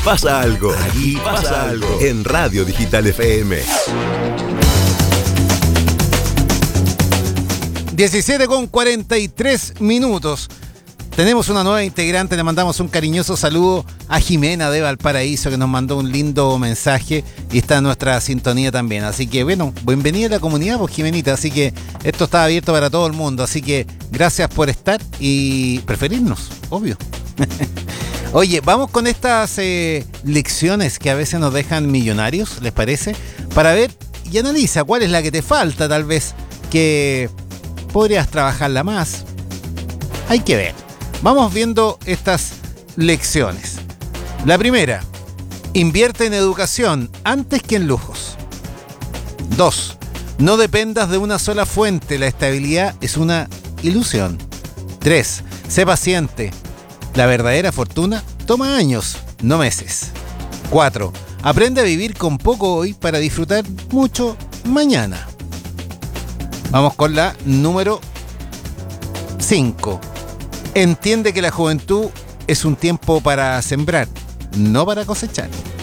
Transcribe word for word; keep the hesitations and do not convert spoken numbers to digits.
pasa algo. Aquí pasa algo. En Radio Digital F M. diecisiete con cuarenta y tres minutos. Tenemos una nueva integrante, le mandamos un cariñoso saludo a Jimena de Valparaíso, que nos mandó un lindo mensaje y está en nuestra sintonía también. Así que bueno, bienvenida a la comunidad, pues Jimenita. Así que esto está abierto para todo el mundo. Así que gracias por estar y preferirnos, obvio. Oye, vamos con estas eh, lecciones que a veces nos dejan millonarios, ¿les parece? Para ver y analiza cuál es la que te falta, tal vez, que podrías trabajarla más. Hay que ver. Vamos viendo estas lecciones. La primera, invierte en educación antes que en lujos. Dos, no dependas de una sola fuente, la estabilidad es una ilusión. Tres, sé paciente. La verdadera fortuna toma años, no meses. Cuatro, aprende a vivir con poco hoy para disfrutar mucho mañana. Vamos con la número cinco. Entiende que la juventud es un tiempo para sembrar, no para cosechar.